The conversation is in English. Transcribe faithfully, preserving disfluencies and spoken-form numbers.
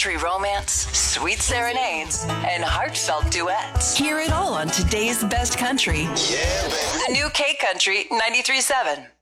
country romance, sweet serenades, and heartfelt duets. Hear it all on today's best country. Yeah, baby. The new K Country ninety-three point seven.